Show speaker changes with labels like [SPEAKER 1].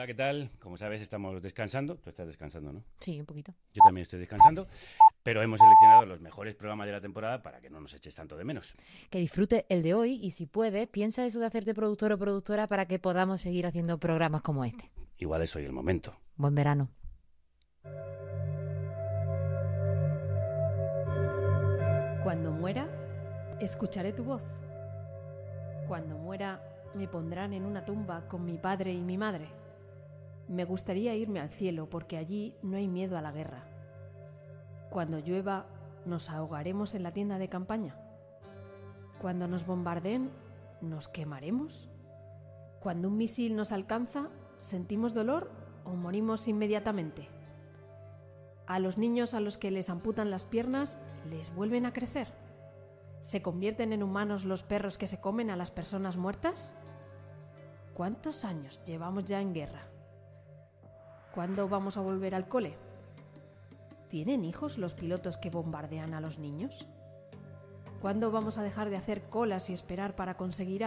[SPEAKER 1] Hola, ¿qué tal? Como sabes, estamos descansando. Tú estás descansando, ¿no?
[SPEAKER 2] Sí, un poquito.
[SPEAKER 1] Yo también estoy descansando, pero hemos seleccionado los mejores programas de la temporada para que no nos eches tanto de menos.
[SPEAKER 2] Que disfrute el de hoy y si puedes, piensa eso de hacerte productor o productora para que podamos seguir haciendo programas como este.
[SPEAKER 1] Igual es hoy el momento.
[SPEAKER 2] Buen verano.
[SPEAKER 3] Cuando muera, escucharé tu voz. Cuando muera, me pondrán en una tumba con mi padre y mi madre. Me gustaría irme al cielo porque allí no hay miedo a la guerra. Cuando llueva, nos ahogaremos en la tienda de campaña. Cuando nos bombardeen, ¿nos quemaremos? Cuando un misil nos alcanza, ¿sentimos dolor o morimos inmediatamente? A los niños a los que les amputan las piernas, ¿les vuelven a crecer? ¿Se convierten en humanos los perros que se comen a las personas muertas? ¿Cuántos años llevamos ya en guerra? ¿Cuándo vamos a volver al cole? ¿Tienen hijos los pilotos que bombardean a los niños? ¿Cuándo vamos a dejar de hacer colas y esperar para conseguir